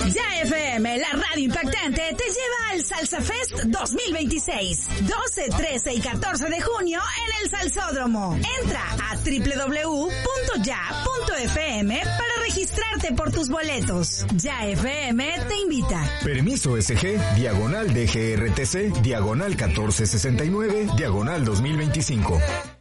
Ya FM, la radio impactante, te lleva al Salsa Fest 2026. 12, 13 y 14 de junio en el Salsódromo. Entra a www.ya.fm para registrarte por tus boletos. Ya FM te invita. Permiso SG, diagonal DGRTC, diagonal 1469, diagonal 2025.